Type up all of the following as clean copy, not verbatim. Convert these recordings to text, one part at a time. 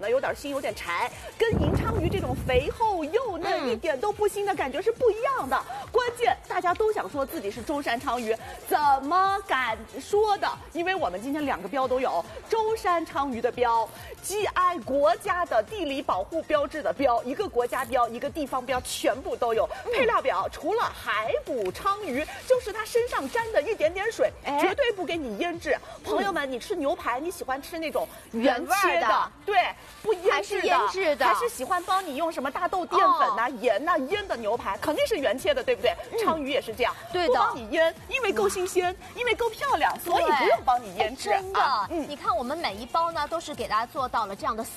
呢有点腥，有点柴，跟银鲳鱼这种肥厚又嫩、一点都不腥的感觉是不一样的。关键大家都想说自己是舟山鲳鱼，怎么敢说的？因为我们今天2个标都有，舟山鲳鱼的标 ，GI 国家的地理保护标志的标，一个国家标，一个地方标，全部都有。配料表除了海捕鲳鱼，就是它身上沾的一点点水，绝对不给你腌制。朋友们，你吃牛排，你喜欢吃那种原切的，对，不腌制的，还是喜欢帮你用什么大豆淀粉呐、盐呐腌的牛排，肯定是原切的，对不对？鲳鱼也是这样， 对的， 不帮你腌，因为够新鲜，因为够漂亮，所以不用帮你腌制。 真的，你看我们每一包呢都是给大家做到了这样的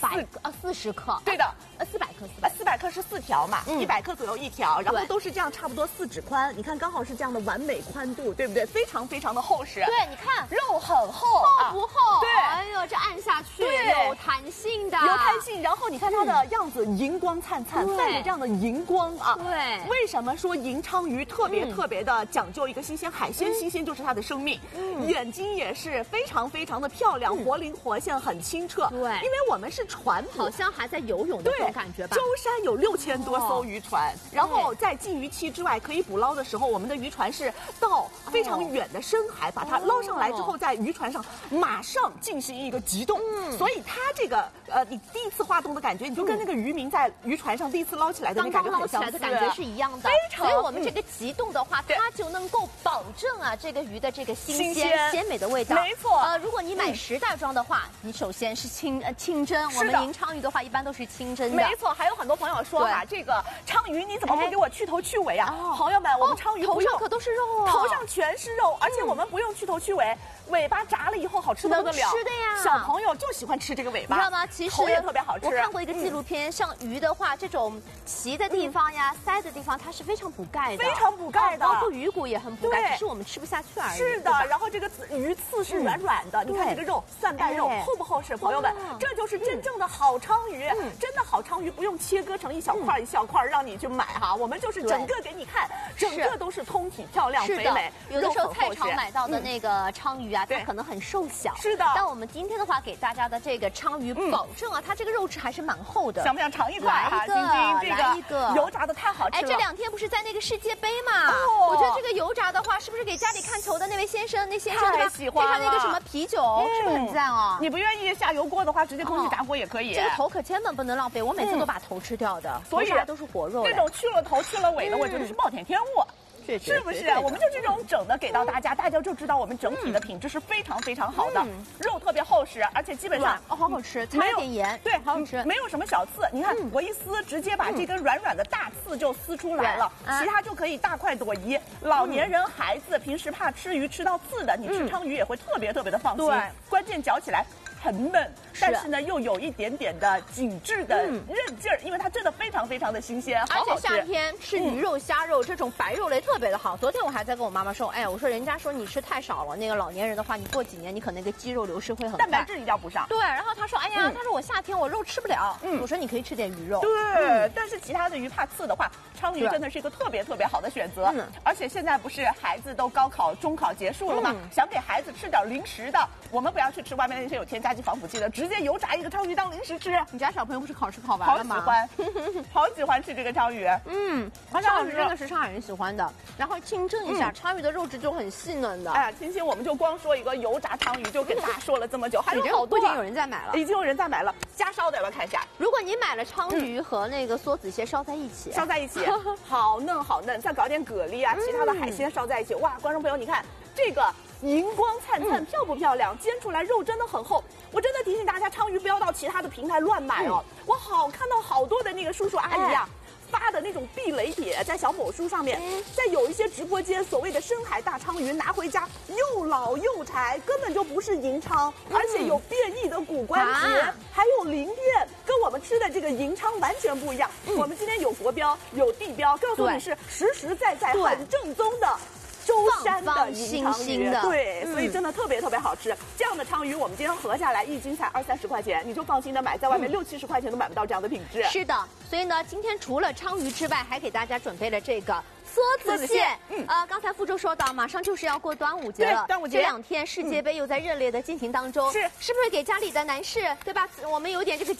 40克， 对的 ，400克 ，400克是4条嘛，100克左右1条，然后都是这样，差不多4指宽，你看刚好是这样的完美宽度，对不对？非常非常的厚实。 对，你看肉很厚， 厚不厚？ 对， 哎呦，这按下去有弹性的， 有弹性。然后你看它的样子，荧光灿灿，泛着这样的荧光啊。 对， 为什么说银鲳鱼特别的讲究一个新鲜？海鲜新鲜就是它的生命，眼睛也是非常非常的漂亮，活灵活现，很清澈。 对， 因为我们是船捕， 好像还在游泳的这种感觉吧。 舟山有6000多艘渔船，然后在禁渔期之外可以捕捞的时候，我们的渔船是到非常远的深海把它捞上来之后，在渔船上马上进行一个急冻。所以它这个你第一次化冻的感觉，你就跟那个渔民在渔船上第一次捞起来的那感觉很相似， 感觉是一样的。 非常， 所以我们这个急冻的话，它就能够保证啊这个鱼的这个新鲜鲜美的味道。 没错。 如果你买10袋装的话，你首先是清蒸，我们银鲳鱼的话一般都是清蒸的。 没错，还有很多朋友说啊，这个鲳鱼你怎么不给我去头去尾啊？朋友们，我们鲳鱼头上可都是肉啊， 头上全是肉，而且我们不用去头去尾，尾巴炸了以后好吃的不得了， 能吃的呀。 小朋友就喜欢吃这个尾巴， 你知道吗？其实头也特别好吃。 我看过一个纪录片，像鱼的话，这种鳍的地方呀、鳃的地方，它是非常补钙的， 非常补钙的， 包括鱼骨也很补钙，只是我们吃不下去而已。 是的，然后这个鱼刺是软软的，你看这个肉蒜瓣肉厚不厚实？朋友们，这就是真正的好鲳鱼，真的好鲳鱼不用切割成一小块一小块让你去买哈，我们就是整个给你看，整个都是通体漂亮肥美。 有的时候菜场买到的那个鲳鱼啊，它可能很瘦小， 是的。 但我们今天的话给大家的这个鲳鱼，保证啊，它这个肉质还是蛮厚的。 想不想尝一块？ 来一个， 油炸的太好吃了。 哎，这2天不是在那个世界杯嘛？我觉得这个油炸的话，是不是给家里看球的那位先生，那先生太喜欢了， 配上那个什么啤酒，是不是很赞啊？ 你不愿意下油锅的话，直接空气炸锅也可以。 这个头可千万不能浪费，我每次都把头吃掉的，所以都是活肉。 这种去了头去了尾的，我觉得是暴殄天物。是不是？我们就这种整的给到大家，大家就知道我们整体的品质是非常非常好的，肉特别厚实，而且基本上好好吃，擦一点盐， 对，好好吃，没有什么小刺。你看我一撕，直接把这根软软的大刺就撕出来了，其他就可以大快朵颐。老年人、孩子平时怕吃鱼吃到刺的，你吃鲳鱼也会特别特别的放心。对，关键嚼起来很嫩，但是呢又有一点点的紧致的韧劲儿，因为它真的非常非常的新鲜， 而且夏天吃鱼肉、虾肉这种白肉类特别的好。昨天我还在跟我妈妈说，哎，我说人家说你吃太少了，那个老年人的话，你过几年你可能那个肌肉流失会很快， 蛋白质一定要补上。 对，然后她说，哎呀，她说我夏天我肉吃不了，我说你可以吃点鱼肉。 对，但是其他的鱼怕刺的话，鲳鱼真的是一个特别特别好的选择。而且现在不是孩子都高考、中考结束了吗？想给孩子吃点零食的，我们不要去吃外面那些有添加剂、防腐剂的，直接油炸一个鲳鱼当零食吃。 你家小朋友不是考试考完了吗？ 好喜欢吃这个鲳鱼。 鲳鱼真的是上海人喜欢的。然后清蒸一下，鲳鱼的肉质就很细嫩的。 哎呀，青青，我们就光说一个油炸鲳鱼，就跟大家说了这么久，还有好多， 已经有人在买了， 已经有人在买了。加烧的要不要看一下？ 如果你买了鲳鱼和那个梭子蟹烧在一起， 好嫩好嫩，再搞点蛤蜊啊，其他的海鲜烧在一起，哇，观众朋友，你看这个荧光灿灿，漂不漂亮？煎出来肉真的很厚。我真的提醒大家，鲳鱼不要到其他的平台乱买哦。我看到好多的那个叔叔阿姨啊。发的那种避雷帖在小某书上面，在有一些直播间，所谓的深海大鲳鱼拿回家又老又柴，根本就不是银鲳，而且有变异的骨关节，还有鳞片，跟我们吃的这个银鲳完全不一样。我们今天有国标，有地标，告诉你是实实在在、很正宗的。舟山的银鲳鱼，对，所以真的特别特别好吃。这样的鲳鱼，我们今天合下来1斤才20-30块钱，你就放心的买，在外面60-70块钱都买不到这样的品质。 是的，所以呢，今天除了鲳鱼之外，还给大家准备了这个梭子蟹。刚才傅州说到，马上就是要过端午节了， 端午节这2天世界杯又在热烈的进行当中，是不是给家里的男士，对吧？我们有点这个